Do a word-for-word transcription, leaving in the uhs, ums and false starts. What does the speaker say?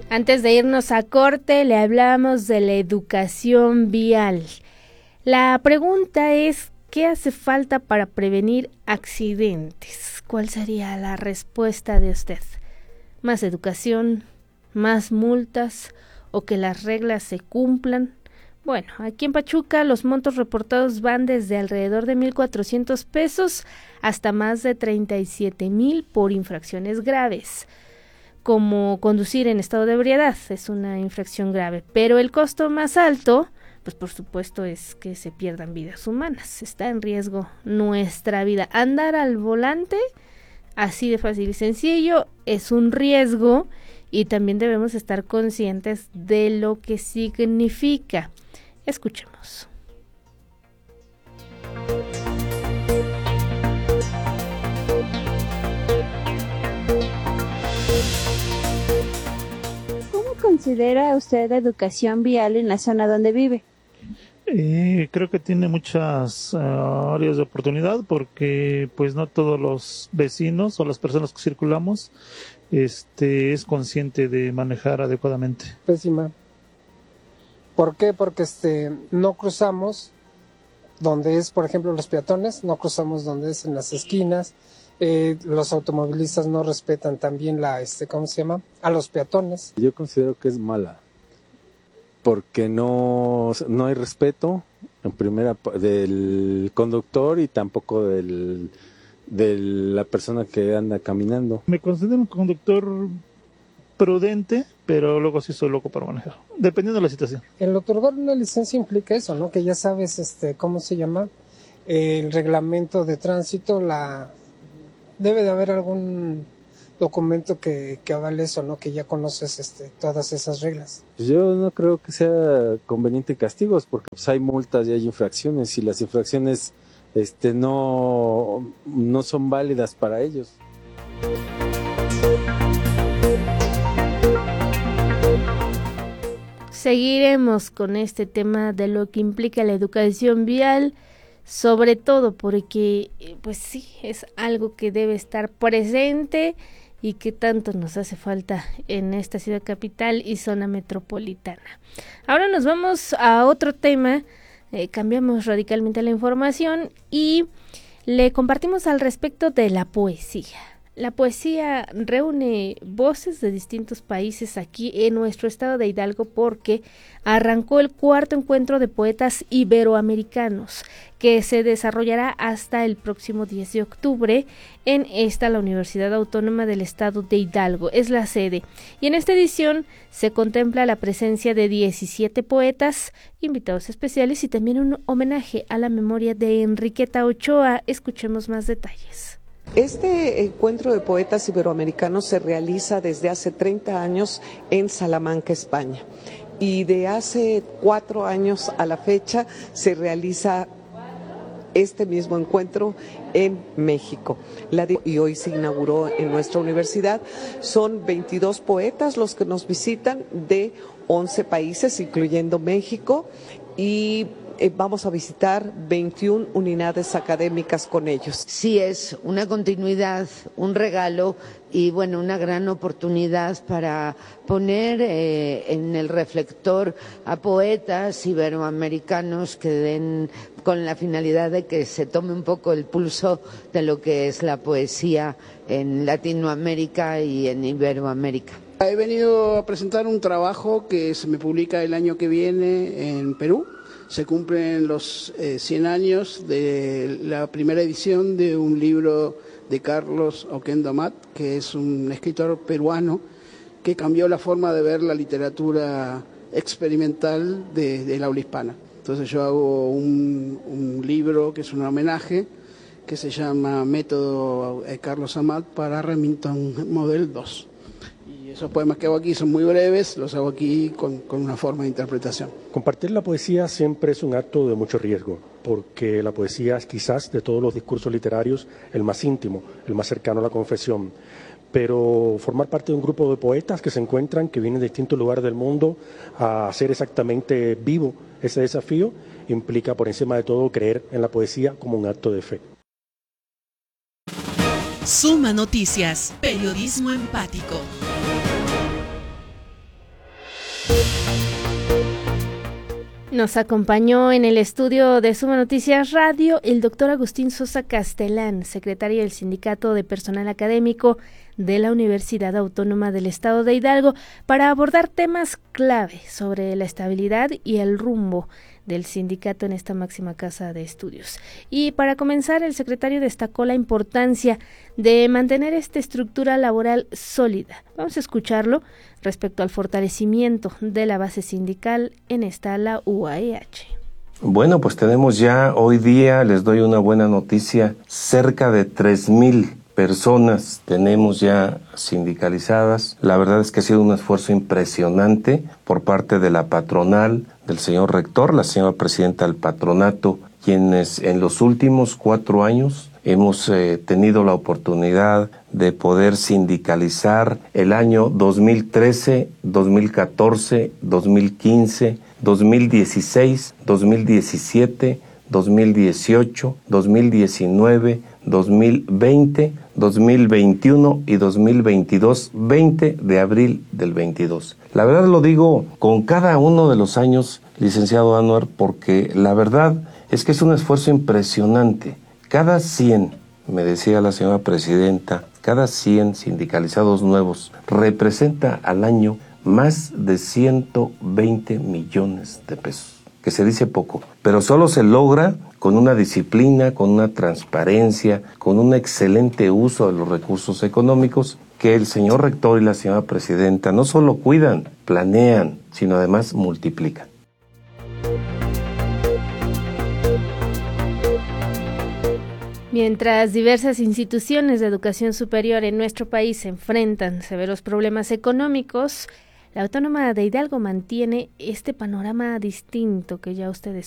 Antes de irnos a corte, le hablamos de la educación vial. La pregunta es, ¿qué hace falta para prevenir accidentes? ¿Cuál sería la respuesta de usted? ¿Más educación? ¿Más multas? ¿O que las reglas se cumplan? Bueno, aquí en Pachuca los montos reportados van desde alrededor de mil cuatrocientos pesos hasta más de treinta y siete mil por infracciones graves, como conducir en estado de ebriedad, es una infracción grave, pero el costo más alto, pues por supuesto es que se pierdan vidas humanas, está en riesgo nuestra vida. Andar al volante, así de fácil y sencillo, es un riesgo y también debemos estar conscientes de lo que significa. Escuchemos. ¿Considera usted educación vial en la zona donde vive? Eh, creo que tiene muchas uh, áreas de oportunidad porque pues no todos los vecinos o las personas que circulamos este, es consciente de manejar adecuadamente. Pésima. ¿Por qué? Porque este, no cruzamos donde es, por ejemplo, los peatones, no cruzamos donde es en las esquinas. Eh, los automovilistas no respetan también la, este, ¿cómo se llama? A los peatones. Yo considero que es mala, porque no, no hay respeto, en primera, del conductor y tampoco del, de la persona que anda caminando. Me considero un conductor prudente, pero luego sí soy loco para manejar, dependiendo de la situación. El otorgar una licencia implica eso, ¿no? Que ya sabes, este, ¿cómo se llama? El reglamento de tránsito, la... Debe de haber algún documento que, que avale eso, ¿no? Que ya conoces este, todas esas reglas. Yo no creo que sea conveniente castigos, porque pues, hay multas y hay infracciones, y las infracciones este, no, no son válidas para ellos. Seguiremos con este tema de lo que implica la educación vial, sobre todo porque, pues sí, es algo que debe estar presente y que tanto nos hace falta en esta ciudad capital y zona metropolitana. Ahora nos vamos a otro tema, eh, cambiamos radicalmente la información y le compartimos al respecto de la poesía. La poesía reúne voces de distintos países aquí en nuestro estado de Hidalgo porque arrancó el cuarto encuentro de poetas iberoamericanos que se desarrollará hasta el próximo diez de octubre en esta, la Universidad Autónoma del Estado de Hidalgo. Es la sede. Y en esta edición se contempla la presencia de diecisiete poetas, invitados especiales y también un homenaje a la memoria de Enriqueta Ochoa. Escuchemos más detalles. Este encuentro de poetas iberoamericanos se realiza desde hace treinta años en Salamanca, España, y de hace cuatro años a la fecha se realiza este mismo encuentro en México. La de, y hoy se inauguró en nuestra universidad. Son veintidós poetas los que nos visitan de once países, incluyendo México, y Eh, vamos a visitar veintiuna unidades académicas con ellos. Sí, es una continuidad, un regalo y bueno, una gran oportunidad para poner eh, en el reflector a poetas iberoamericanos que den con la finalidad de que se tome un poco el pulso de lo que es la poesía en Latinoamérica y en Iberoamérica. He venido a presentar un trabajo que se me publica el año que viene en Perú. Se cumplen los eh, cien años de la primera edición de un libro de Carlos Oquendo Amat, que es un escritor peruano que cambió la forma de ver la literatura experimental de, de la habla hispana. Entonces yo hago un, un libro que es un homenaje, que se llama Método Carlos Amat para Remington Model dos. Esos poemas que hago aquí son muy breves, los hago aquí con, con una forma de interpretación. Compartir la poesía siempre es un acto de mucho riesgo, porque la poesía es quizás de todos los discursos literarios el más íntimo, el más cercano a la confesión. Pero formar parte de un grupo de poetas que se encuentran, que vienen de distintos lugares del mundo a hacer exactamente vivo ese desafío, implica por encima de todo creer en la poesía como un acto de fe. Suma Noticias, periodismo empático. Nos acompañó en el estudio de Suma Noticias Radio el doctor Agustín Sosa Castellán, secretario del Sindicato de Personal Académico de la Universidad Autónoma del Estado de Hidalgo, para abordar temas clave sobre la estabilidad y el rumbo del sindicato en esta máxima casa de estudios. Y para comenzar, el secretario destacó la importancia de mantener esta estructura laboral sólida. Vamos a escucharlo respecto al fortalecimiento de la base sindical en esta la U A E H. Bueno, pues tenemos ya hoy día, les doy una buena noticia, cerca de tres mil personas tenemos ya sindicalizadas. La verdad es que ha sido un esfuerzo impresionante por parte de la patronal, del señor rector, la señora presidenta del patronato, quienes en los últimos cuatro años hemos eh, tenido la oportunidad de poder sindicalizar el año dos mil trece, dos mil catorce, dos mil quince, dos mil dieciséis, dos mil diecisiete, dos mil dieciocho, dos mil diecinueve, dos mil veinte, dos mil veintiuno y dos mil veintidós, veinte de abril del veintidós. La verdad lo digo con cada uno de los años, licenciado Anwar, porque la verdad es que es un esfuerzo impresionante. Cada cien, me decía la señora presidenta, cada cien sindicalizados nuevos representa al año más de ciento veinte millones de pesos, que se dice poco, pero solo se logra con una disciplina, con una transparencia, con un excelente uso de los recursos económicos que el señor rector y la señora presidenta no solo cuidan, planean, sino además multiplican. Mientras diversas instituciones de educación superior en nuestro país se enfrentan severos problemas económicos, la Autónoma de Hidalgo mantiene este panorama distinto que ya ustedes